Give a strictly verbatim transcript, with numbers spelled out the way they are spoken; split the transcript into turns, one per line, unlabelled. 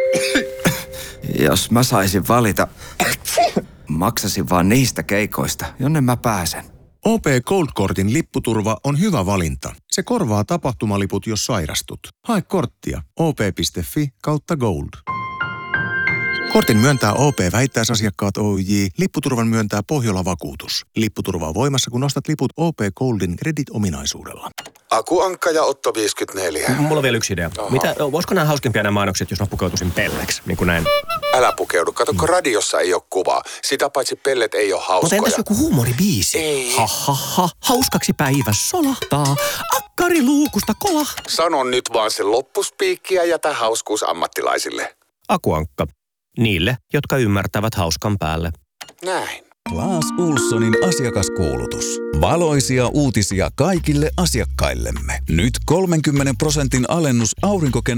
Jos mä saisin valita, maksasin vaan niistä keikoista, jonne mä pääsen.
O P Gold-kortin lipputurva on hyvä valinta. Se korvaa tapahtumaliput, jos sairastut. Hae korttia op.fi kautta gold. Kortin myöntää O P-vähittäisasiakkaat Oyj. Lipputurvan myöntää Pohjola-vakuutus. Lipputurva on voimassa, kun ostat liput O P Goldin Credit-ominaisuudella.
Aku Ankka ja Otto viisikymmentäneljä.
Mulla on vielä yksi idea.
Aha.
Mitä, olisiko nämä hauskempia nämä mainokset, jos mä pukeutuisin pelleksi, niin kuin näin?
Älä pukeudu. Kato, kun radiossa ei ole kuvaa. Sitä paitsi pellet ei ole
Mutta
hauskoja.
entäs joku huumoribiisi?
Ei.
Ha, ha, ha, hauskaksi päivä solahtaa, akkari luukusta kolah.
Sano nyt vaan se loppuspiikki ja jätä hauskuus ammattilaisille.
Aku Ankka. Niille, jotka ymmärtävät hauskan päälle.
Näin.
Clas Ohlsonin asiakaskuulutus. Valoisia uutisia kaikille asiakkaillemme. Nyt kolmenkymmenen prosentin alennus aurinkoken